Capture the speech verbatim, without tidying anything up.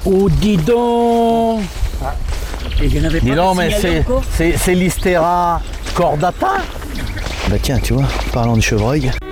Oh, dis donc. Ah. Et je n'avais pas. Dis donc, mais c'est l'Hystera cordata. Bah tiens, tu vois, parlant du chevreuil.